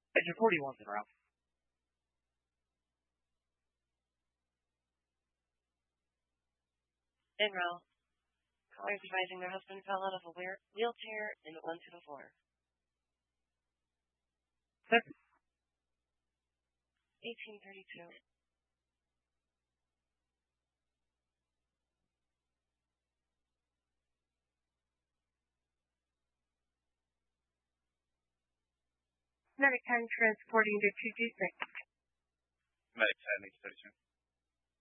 Engine 41's en route. En route. Callers advising their husband fell out of a wheelchair and went to the floor. 1832. Medic 10 transporting to 226. Medic 10, 32.